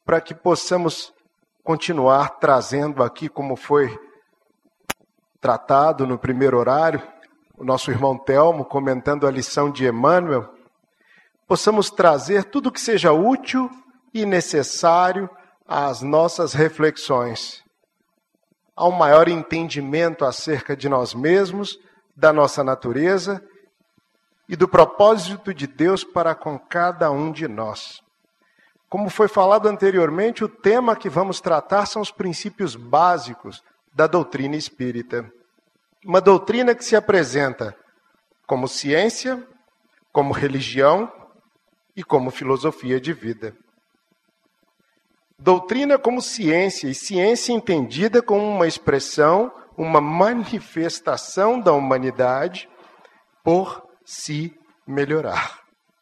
para que possamos continuar trazendo aqui, como foi tratado no primeiro horário, o nosso irmão Telmo comentando a lição de Emmanuel, possamos trazer tudo que seja útil e necessário às nossas reflexões, a um maior entendimento acerca de nós mesmos, da nossa natureza e do propósito de Deus para com cada um de nós. Como foi falado anteriormente, o tema que vamos tratar são os princípios básicos da doutrina espírita. Uma doutrina que se apresenta como ciência, como religião e como filosofia de vida. Doutrina como ciência, e ciência entendida como uma expressão, uma manifestação da humanidade por se melhorar.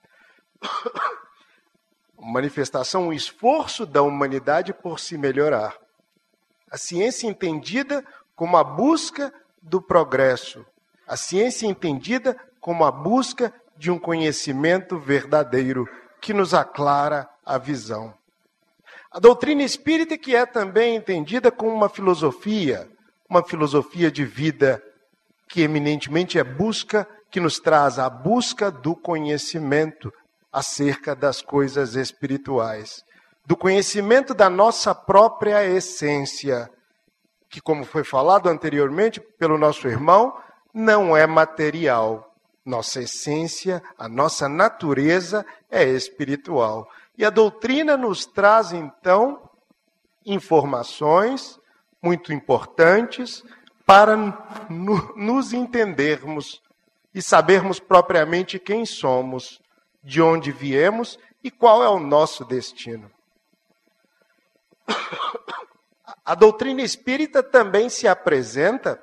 Manifestação, um esforço da humanidade por se melhorar. A ciência entendida como a busca do progresso. A ciência entendida como a busca de um conhecimento verdadeiro que nos aclara a visão. A doutrina espírita que é também entendida como uma filosofia de vida que eminentemente é busca, que nos traz a busca do conhecimento acerca das coisas espirituais, do conhecimento da nossa própria essência, que, como foi falado anteriormente pelo nosso irmão, não é material. Nossa essência, a nossa natureza é espiritual. E a doutrina nos traz, então, informações muito importantes para nos entendermos e sabermos propriamente quem somos, de onde viemos e qual é o nosso destino. A doutrina espírita também se apresenta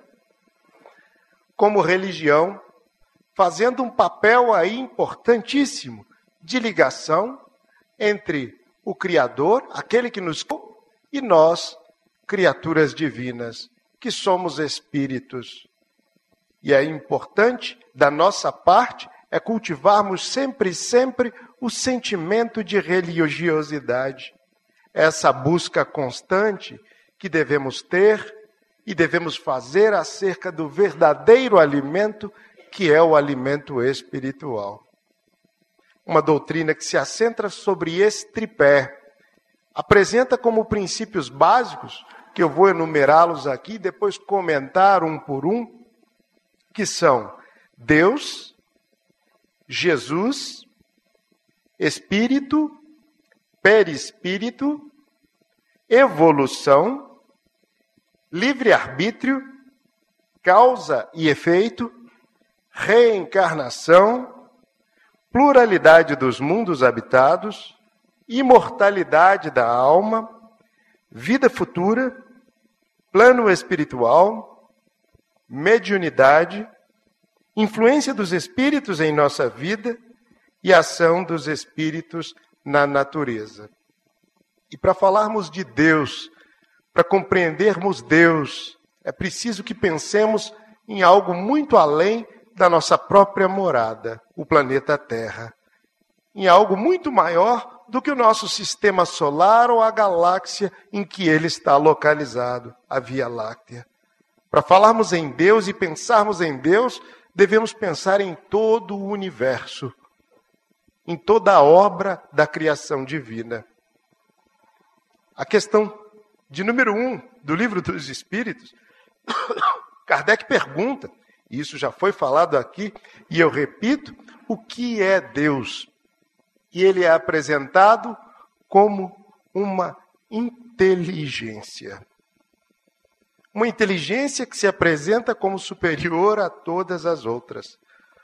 como religião, fazendo um papel aí importantíssimo de ligação entre o Criador, aquele que nos criou, e nós, criaturas divinas, que somos espíritos. E é importante, da nossa parte, é cultivarmos sempre o sentimento de religiosidade. Essa busca constante que devemos ter e devemos fazer acerca do verdadeiro alimento, que é o alimento espiritual. Uma doutrina que se assenta sobre esse tripé. Apresenta como princípios básicos, que eu vou enumerá-los aqui, depois comentar um por um, que são Deus, Jesus, Espírito, Perispírito, Evolução, Livre-arbítrio, Causa e efeito, Reencarnação, Pluralidade dos mundos habitados, Imortalidade da alma, Vida futura, Plano espiritual, Mediunidade, Influência dos espíritos em nossa vida e ação dos espíritos na natureza. E para falarmos de Deus, para compreendermos Deus, é preciso que pensemos em algo muito além da nossa própria morada, o planeta Terra. Em algo muito maior do que o nosso sistema solar ou a galáxia em que ele está localizado, a Via Láctea. Para falarmos em Deus e pensarmos em Deus, devemos pensar em todo o universo, em toda a obra da criação divina. A questão de número 1 do Livro dos Espíritos, Kardec pergunta, e isso já foi falado aqui, e eu repito, o que é Deus? E ele é apresentado como uma inteligência. Uma inteligência que se apresenta como superior a todas as outras.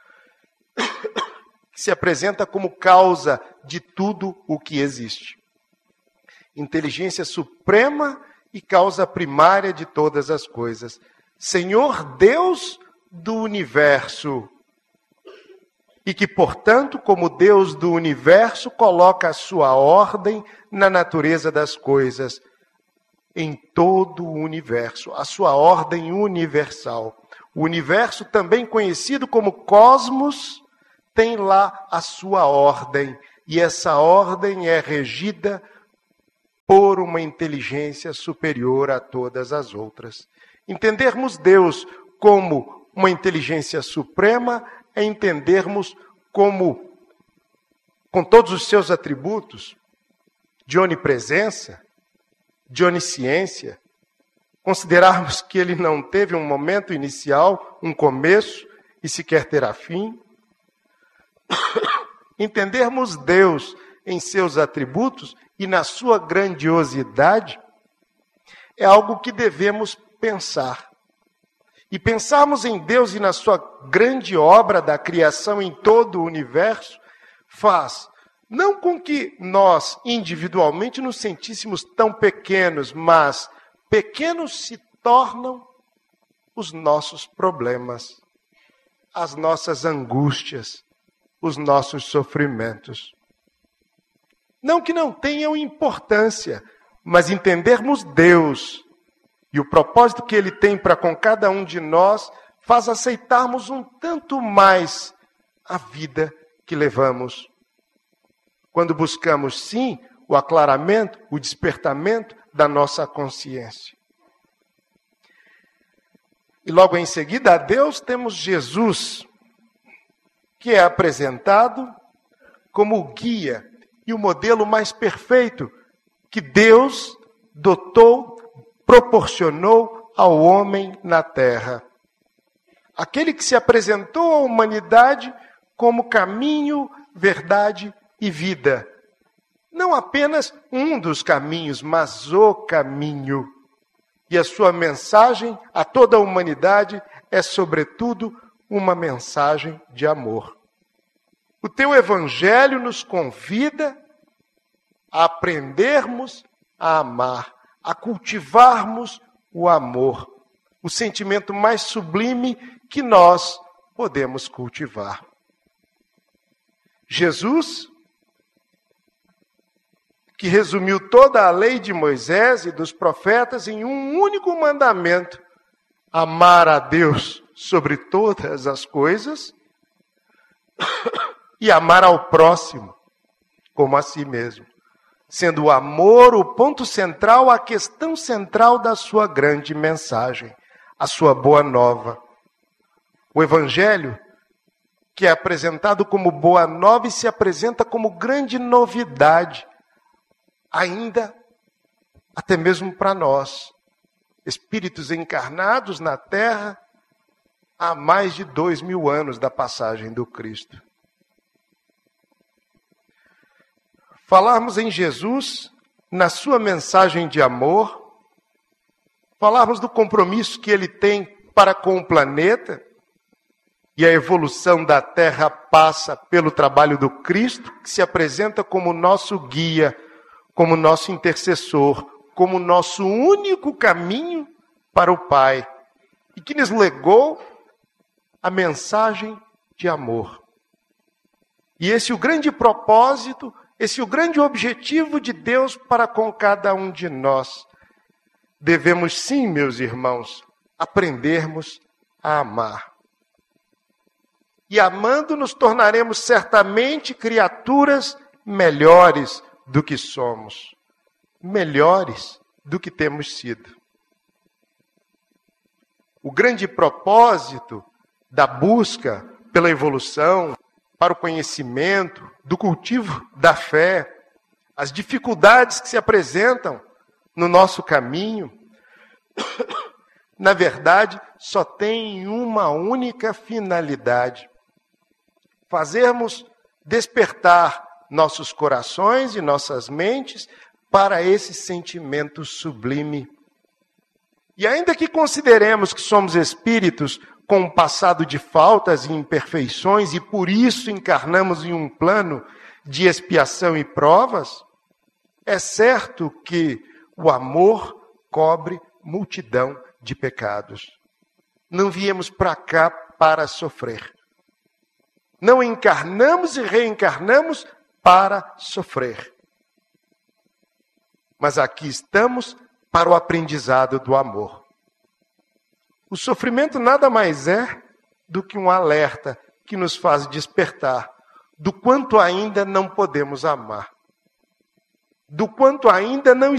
Que se apresenta como causa de tudo o que existe. Inteligência suprema e causa primária de todas as coisas. Senhor Deus do universo. E que, portanto, como Deus do universo, coloca a sua ordem na natureza das coisas, em todo o universo, a sua ordem universal. O universo, também conhecido como cosmos, tem lá a sua ordem, e essa ordem é regida por uma inteligência superior a todas as outras. Entendermos Deus como uma inteligência suprema é entendermos como, com todos os seus atributos, de onipresença, de onisciência, considerarmos que ele não teve um momento inicial, um começo e sequer terá fim. Entendermos Deus em seus atributos e na sua grandiosidade é algo que devemos pensar. E pensarmos em Deus e na sua grande obra da criação em todo o universo faz não com que nós individualmente nos sentíssemos tão pequenos, mas pequenos se tornam os nossos problemas, as nossas angústias, os nossos sofrimentos. Não que não tenham importância, mas entendermos Deus e o propósito que Ele tem para com cada um de nós faz aceitarmos um tanto mais a vida que levamos. Quando buscamos, sim, o aclaramento, o despertamento da nossa consciência. E logo em seguida a Deus temos Jesus, que é apresentado como o guia e o modelo mais perfeito que Deus dotou, proporcionou ao homem na terra. Aquele que se apresentou à humanidade como caminho, verdade e vida. Não apenas um dos caminhos, mas o caminho. E a sua mensagem a toda a humanidade é, sobretudo, uma mensagem de amor. O teu evangelho nos convida a aprendermos a amar, a cultivarmos o amor, o sentimento mais sublime que nós podemos cultivar. Jesus, que resumiu toda a lei de Moisés e dos profetas em um único mandamento: amar a Deus sobre todas as coisas e amar ao próximo como a si mesmo, sendo o amor o ponto central, a questão central da sua grande mensagem, a sua boa nova. O Evangelho, que é apresentado como boa nova e se apresenta como grande novidade, ainda até mesmo para nós, espíritos encarnados na Terra há mais de 2000 anos da passagem do Cristo. Falarmos em Jesus, na sua mensagem de amor, falarmos do compromisso que ele tem para com o planeta, e a evolução da Terra passa pelo trabalho do Cristo, que se apresenta como nosso guia, como nosso intercessor, como nosso único caminho para o Pai, e que nos legou a mensagem de amor. E esse é o grande propósito, esse é o grande objetivo de Deus para com cada um de nós. Devemos sim, meus irmãos, aprendermos a amar. E amando nos tornaremos certamente criaturas melhores do que somos, melhores do que temos sido. O grande propósito da busca pela evolução, para o conhecimento, do cultivo da fé, as dificuldades que se apresentam no nosso caminho, na verdade, só tem uma única finalidade: fazermos despertar nossos corações e nossas mentes para esse sentimento sublime. E ainda que consideremos que somos espíritos com um passado de faltas e imperfeições e por isso encarnamos em um plano de expiação e provas, é certo que o amor cobre multidão de pecados. Não viemos para cá para sofrer. Não encarnamos e reencarnamos para sofrer. Mas aqui estamos para o aprendizado do amor. O sofrimento nada mais é do que um alerta que nos faz despertar do quanto ainda não podemos amar, do quanto ainda não